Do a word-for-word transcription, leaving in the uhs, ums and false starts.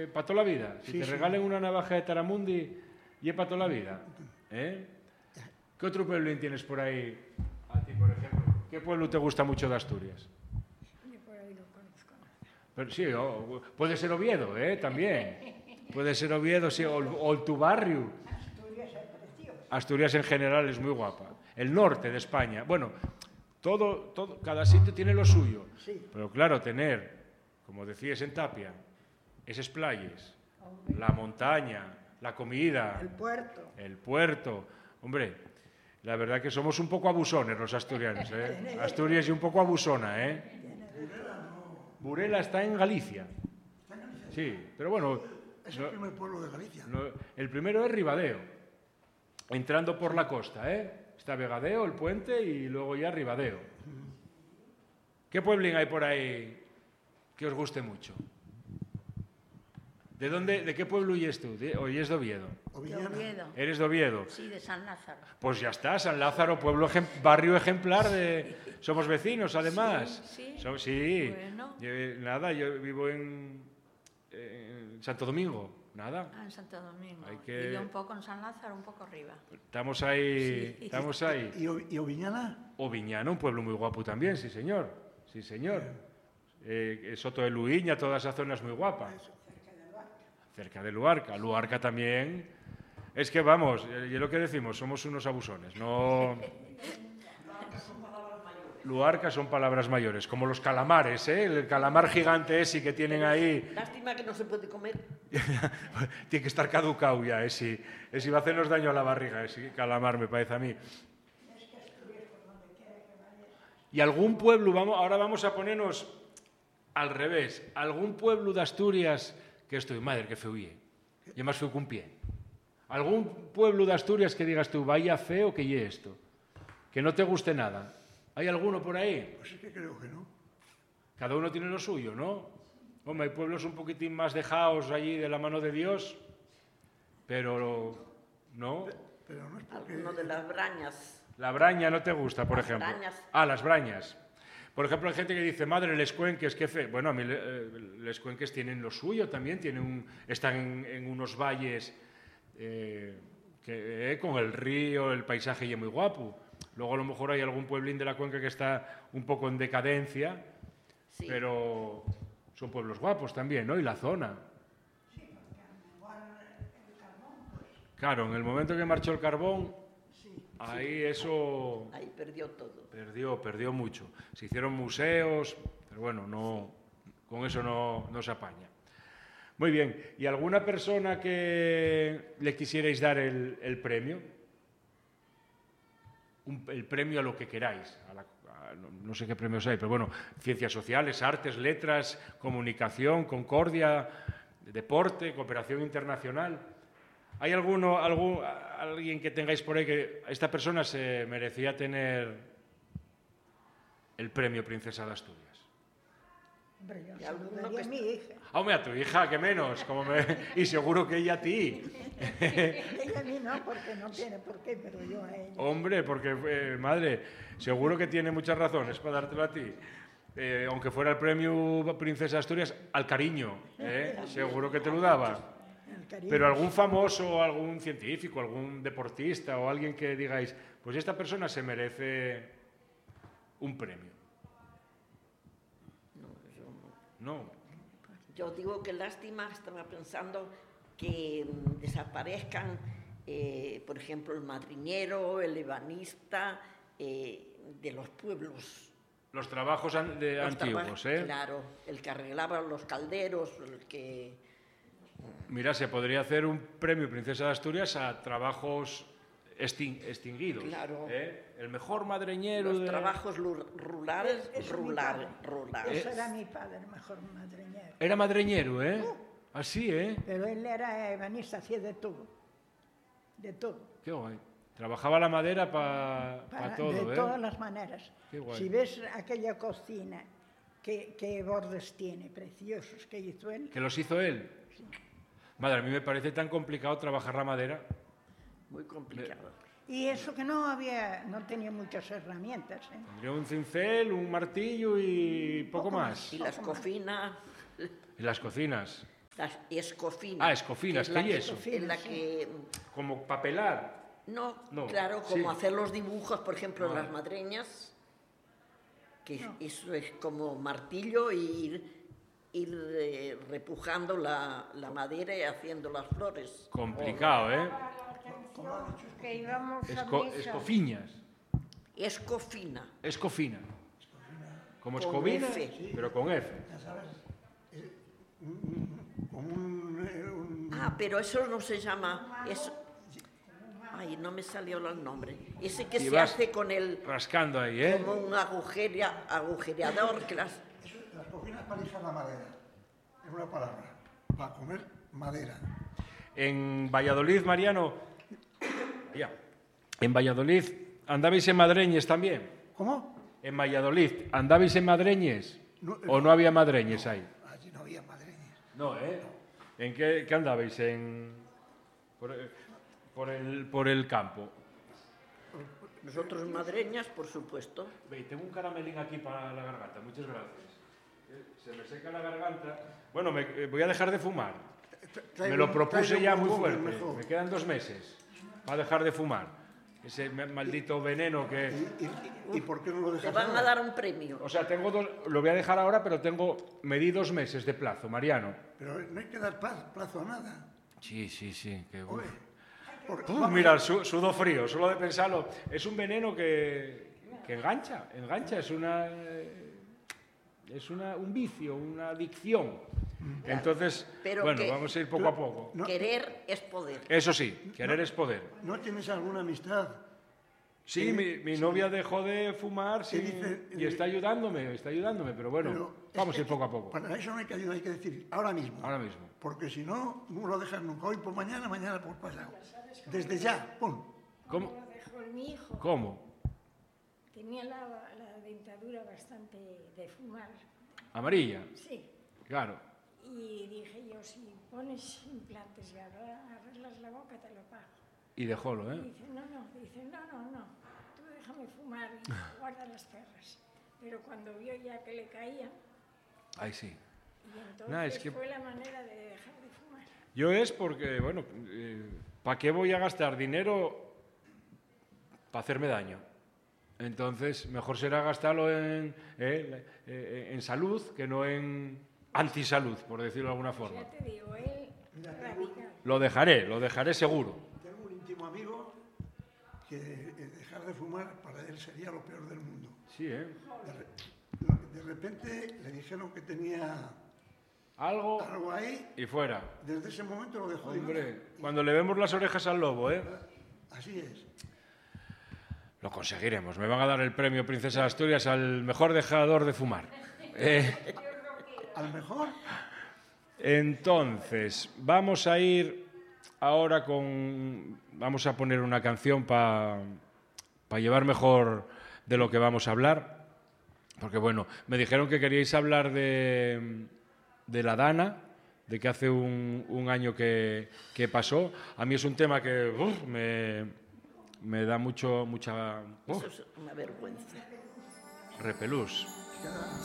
eh, para toda la vida. Si Sí, te sí. regalen una navaja de Taramundi, y es para toda la vida. ¿Eh? ¿Qué otro pueblín tienes por ahí? A ti, por ejemplo. ¿Qué pueblo te gusta mucho de Asturias? Yo por ahí lo conozco. Pero sí, o- puede ser Oviedo, ¿eh? También. Puede ser Oviedo, sí, o, o tu barrio. Asturias es precioso. Asturias en general es muy guapa. El norte de España. Bueno, todo, todo, cada sitio tiene lo suyo. Sí. Pero claro, tener, como decías en Tapia, esas playas, la montaña, la comida, El puerto. el puerto. Hombre, la verdad que somos un poco abusones los asturianos, ¿eh? Asturias y un poco abusona, ¿eh? Burela está en Galicia. Sí, pero bueno, Es no- el primer pueblo de Galicia. no, el primero es Ribadeo, entrando por la costa, ¿eh? Está Vegadeo, el puente, y luego ya Ribadeo. ¿Qué pueblín hay por ahí que os guste mucho? ¿De dónde, de qué pueblo huyes tú? De- ¿O huyes de Oviedo? De Ovillana. Oviedo. ¿Eres de Oviedo? Sí, de San Lázaro. Pues ya está, San Lázaro, pueblo ejem- barrio ejemplar de... Somos vecinos, además. Sí, sí. So- sí. Bueno. Yo, nada, yo vivo en, en Santo Domingo. Nada. Ah, en Santo Domingo. Hay que- Y yo un poco en San Lázaro, un poco arriba. Estamos ahí, Sí. estamos ahí. ¿Y, O- y Oviñana? Oviñana, un pueblo muy guapo también, sí señor. Sí señor. Eh, Soto de Luiña, toda esa zona es muy guapa. Cerca de Luarca. Luarca también. Es que vamos, eh, y es lo que decimos, somos unos abusones. No. Luarca son palabras mayores, como los calamares, ¿eh? El calamar gigante ese que tienen ahí. Lástima que no se puede comer. Tiene que estar caducado ya, ese. Ese va a hacernos daño a la barriga, ese calamar, me parece a mí. Y algún pueblo, vamos, ahora vamos a ponernos al revés, algún pueblo de Asturias que estoy, madre, que feo ye. Y más feo que un pie. Algún pueblo de Asturias que digas tú, vaya feo que ye esto, que no te guste nada. ¿Hay alguno por ahí? Pues es que creo que no. Cada uno tiene lo suyo, ¿no? Hombre, hay pueblos un poquitín más dejados allí de la mano de Dios, pero no. Pero no es porque... Alguno de las brañas. La braña no te gusta, por Las ejemplo. brañas. Ah, las brañas. Por ejemplo, hay gente que dice, madre, les cuenques, qué fe. Bueno, a mí eh, les cuenques tienen lo suyo también, tienen un- están en, en unos valles eh, que, eh, con el río, el paisaje y es muy guapo. Luego a lo mejor hay algún pueblín de la cuenca que está un poco en decadencia, Sí. pero son pueblos guapos también, ¿no? Y la zona. Claro, en el momento que marchó el carbón, ahí eso Ahí perdió todo. perdió, perdió mucho. Se hicieron museos, pero bueno, no, con eso no, no se apaña. Muy bien, ¿y alguna persona que le quisierais dar el, el premio? Un- el premio a lo que queráis. A la- a- no, no sé qué premios hay, pero bueno, ciencias sociales, artes, letras, comunicación, concordia, deporte, cooperación internacional. ¿Hay alguno, algún, a- alguien que tengáis por ahí que esta persona se merecía tener el premio Princesa de Asturias? Hombre, yo Y se lo alguno daría que a mi hija. Ah, hombre, a tu hija, que menos. Como me- Y seguro que ella a ti. Ella a mí no, porque no tiene por qué, pero yo a ella. Hombre, porque, eh, madre, seguro que tiene muchas razones para dártelo a ti. Eh, aunque fuera el premio Princesa de Asturias, al cariño, ¿eh? Seguro que te lo daba. El cariño. Pero algún famoso, algún científico, algún deportista o alguien que digáis, pues esta persona se merece un premio. No, yo no. No. Yo digo que lástima, estaba pensando que mm, desaparezcan, eh, por ejemplo, el madriñero, el ebanista, eh, de los pueblos. Los trabajos an- de Los antiguos, trabajos, ¿eh? Claro, el que arreglaba los calderos, el que... Mira, se podría hacer un premio Princesa de Asturias a trabajos extin- extinguidos. Claro. ¿eh? El mejor madreñero Los de... trabajos lu- rurales, Eso es mi rural, padre. rural. Eso era mi padre, el mejor madriñero. Era madreñero, ¿eh? Así, ¿eh? Pero él era ebanista, hacía de todo. De todo. Qué guay. Trabajaba la madera para Para- todo, de ¿eh? todas las maneras. Qué guay. Si ves aquella cocina, qué, qué bordes tiene, preciosos, que hizo él. Que los hizo él. Madre, a mí me parece tan complicado trabajar la madera. Muy complicado. Y eso que no había, no tenía muchas herramientas. ¿eh? Tendría un cincel, un martillo y poco, Poco más. Y las cocinas, Y las cocinas. Las escofinas. Ah, escofinas, que es la ¿qué que- es eso? En la que, Como papelar. no, No, claro, sí. como hacer los dibujos, por ejemplo, en Ah. las madreñas, que eso es como martillo y ir, ir eh, repujando la, la madera y haciendo las flores. Complicado, ¿eh? Que íbamos a Esco- misa. escofiñas. Escofina. Escofina. Como Con escobina, F. pero con F. Ya sabes, eh, un- un- como un, eh, un- Ah, pero eso no se llama... Eso, ay, no me salió el nombre. Ese que Y se vas hace con el... Rascando ahí, ¿eh? Como un agujeria, agujereador que las... eso, las cocinas para lijar la madera. Es una palabra. Para comer madera. En Valladolid, Mariano, ya, en Valladolid, ¿andabais en madreñes también? ¿Cómo? En Valladolid, ¿andabais en madreñes? No, ¿O no. no había madreñes ahí? Allí no había madreñas. No, ¿eh? ¿En qué, qué andabais? En, por, eh, por el, por el campo. Nosotros madreñas, por supuesto. Ve, tengo un caramelín aquí para la garganta, muchas gracias. Eh, Se me seca la garganta. Bueno, me, eh, voy a dejar de fumar. Me lo propuse ya muy fuerte. Me quedan dos meses para dejar de fumar. Ese ma- maldito veneno que... ¿Y, y, y por qué no lo Te dejas van a ahora? dar un premio. O sea, tengo dos, lo voy a dejar ahora, pero tengo, me di dos meses de plazo, Mariano. Pero no hay que dar paz- plazo a nada. Sí, sí, sí. Que, Oye, por- Uf, vamos- mira, su- sudo frío, solo de pensarlo. Es un veneno que, que engancha, engancha, es una... eh, es una, un vicio, una adicción. Entonces, Pero bueno, que- vamos a ir poco a poco. No. Querer es poder. Eso sí, querer es poder. ¿No tienes alguna amistad? Sí, Sí, mi, mi sí. novia dejó de fumar sí, dice- y está ayudándome, está ayudándome, pero bueno, Pero vamos es a ir que poco a poco, Para eso no hay que ayudar, hay que decir ahora mismo. ahora mismo. Porque si no, no lo dejas nunca. Hoy por mañana, mañana por pasado. Desde ya, pum. ¿Cómo? Lo dejó mi hijo. ¿Cómo? Tenía la, la dentadura bastante de fumar. Amarilla, Sí. claro. Y dije yo, si pones implantes y arregla- arreglas la boca, te lo pago. Y dejólo, Y ¿eh? dice, no, no, dice, no, no, no, tú déjame fumar y guarda las perras. Pero cuando vio ya que le caía, Ahí sí. y entonces Nah, es que- fue la manera de dejar de fumar. Yo es porque, bueno, ¿para qué voy a gastar dinero para hacerme daño? Entonces, mejor será gastarlo en, eh, eh, en salud que no en antisalud, por decirlo de alguna forma. Ya te digo, él radical. Lo dejaré, lo dejaré seguro. Tengo un íntimo amigo que eh, dejar de fumar para él sería lo peor del mundo. Sí, ¿eh? De, re- de repente le dijeron que tenía Algo algo ahí. y fuera. Desde ese momento lo dejó de Hombre, cuando le vemos las orejas al lobo, ¿eh? Así es. Lo conseguiremos. Me van a dar el premio Princesa de Asturias al mejor dejador de fumar. Eh, A lo mejor entonces, vamos a ir ahora con... Vamos a poner una canción para llevar mejor de lo que vamos a hablar. Porque, bueno, me dijeron que queríais hablar de, de la Dana, de que hace un, un año que, que pasó. A mí es un tema que uf, me, me da mucho, mucha uf, Eso es una vergüenza. repelús. queda